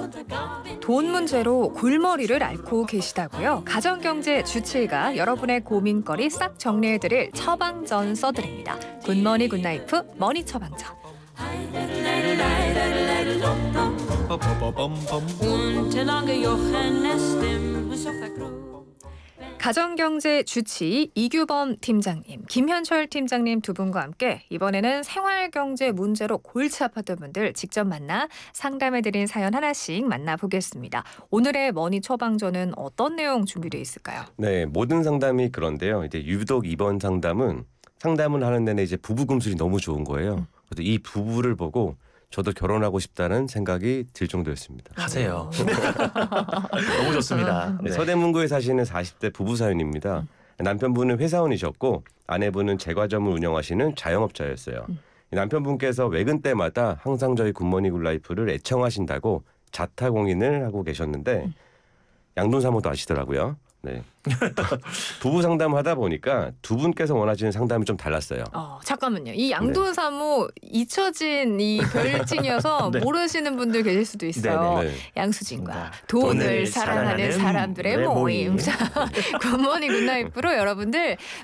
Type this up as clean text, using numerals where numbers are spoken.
돈 문제로 골머리를 앓고 계시다고요? 가정경제 주치의가 여러분의 고민거리 싹 정리해드릴 처방전 써드립니다. 굿머니 굿나이프 머니 처방전. 가정경제 주치의 이규범 팀장님, 김현철 팀장님 두 분과 함께 이번에는 생활경제 문제로 골치 아팠던 분들 직접 만나 상담해드린 사연 하나씩 만나보겠습니다. 오늘의 머니 처방전은 어떤 내용 준비되어 있을까요? 네, 모든 상담이 그런데요. 이제 유독 이번 상담을 하는 데는 이제 부부 금술이 너무 좋은 거예요. 그래서 이 부부를 보고 저도 결혼하고 싶다는 생각이 들 정도였습니다. 하세요. 너무 좋습니다. 네, 서대문구에 사시는 40대 부부 사연입니다. 남편분은 회사원이셨고 아내분은 제과점을 운영하시는 자영업자였어요. 남편분께서 외근 때마다 항상 저희 굿모닝 굿라이프를 애청하신다고 자타공인을 하고 계셨는데 양돈사모도 아시더라고요. 네. 부부 상담을 하다 보니까 두 분께서 원하시는 상담이 좀 달랐어요. 잠깐만요. 이 양돈사모 잊혀진 이 별칭이어서 네. 모르시는 분들 계실 수도 있어요. 네. 양수진과 돈을 사랑하는 사람들의 모임. 굿모닝 굿나이프로 여러분들